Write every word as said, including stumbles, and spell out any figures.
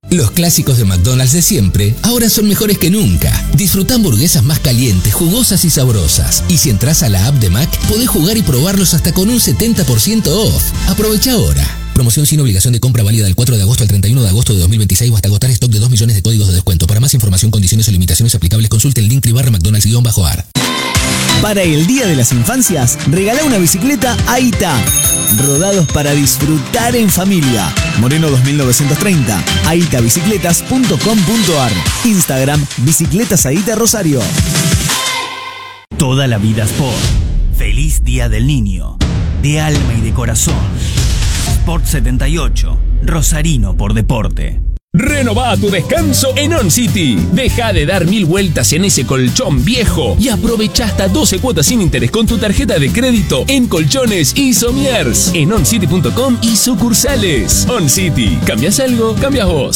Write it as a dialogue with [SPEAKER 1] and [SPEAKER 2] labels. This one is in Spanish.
[SPEAKER 1] Los clásicos de McDonald's de siempre ahora son mejores que nunca. Disfruta hamburguesas más calientes, jugosas y sabrosas. Y si entras a la app de Mac, podés jugar y probarlos hasta con un setenta por ciento off. Aprovecha ahora. Promoción sin obligación de compra válida del cuatro de agosto al treinta y uno de agosto de dos mil veintiséis o hasta agotar stock de dos millones de códigos de descuento. Para más información, condiciones o limitaciones aplicables, consulte el link barra McDonald's-ar.
[SPEAKER 2] Para el Día de las Infancias, regala una bicicleta Aita. Rodados para disfrutar en familia. Moreno dos mil novecientos treinta. aita bicicletas punto com punto ar. Instagram Bicicletas Aita Rosario.
[SPEAKER 3] Toda la vida Sport. Feliz Día del Niño. De alma y de corazón. Sport setenta y ocho. Rosarino por deporte.
[SPEAKER 4] Renová tu descanso en On City. Deja de dar mil vueltas en ese colchón viejo y aprovecha hasta doce cuotas sin interés con tu tarjeta de crédito en colchones y somiers en on city punto com y sucursales. On City. ¿Cambias algo? Cambias vos.